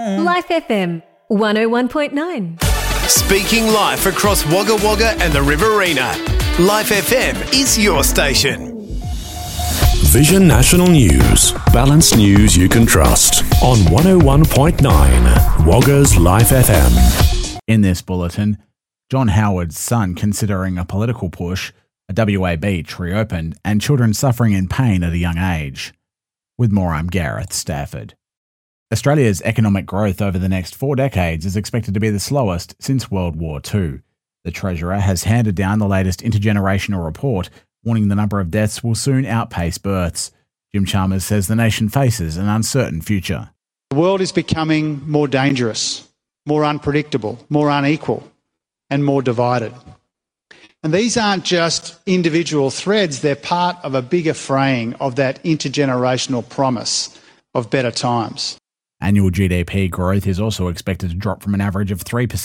Life FM 101.9. Speaking life across Wagga Wagga and the Riverina. Life FM is your station. Vision National News. Balanced news you can trust. On 101.9 Wagga's Life FM. In this bulletin, John Howard's son considering a political push, a WA beach reopened, and children suffering in pain at a young age. With more, I'm Gareth Stafford. Australia's economic growth over the next 4 decades is expected to be the slowest since World War II. The Treasurer has handed down the latest intergenerational report, warning the number of deaths will soon outpace births. Jim Chalmers says the nation faces an uncertain future. The world is becoming more dangerous, more unpredictable, more unequal, and more divided. And these aren't just individual threads, they're part of a bigger fraying of that intergenerational promise of better times. Annual GDP growth is also expected to drop from an average of 3%